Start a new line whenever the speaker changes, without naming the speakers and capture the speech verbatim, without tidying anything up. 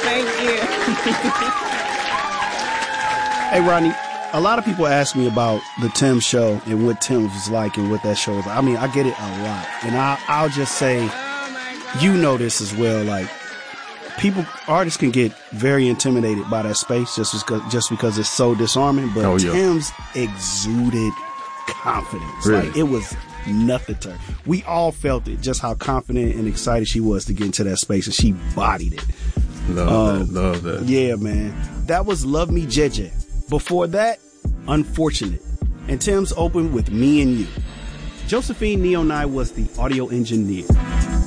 Thank you.
Hey, Rodney, a lot of people ask me about the Tim show and what Tim was like and what that show was like. I mean, I get it a lot. And I, I'll just say,
Oh
you know this as well, like, people, artists can get very intimidated by that space just because, just because it's so disarming. But
oh, yeah.
Tim's exuded confidence.
Really?
Like, it was nothing to her. We all felt it, just how confident and excited she was to get into that space, and she bodied it.
Love
um,
that. Love that.
Yeah, man. That was Love Me J J. Before that, Unfortunate. And Tim's opened with Me and You. Josephine Neonai was the audio engineer.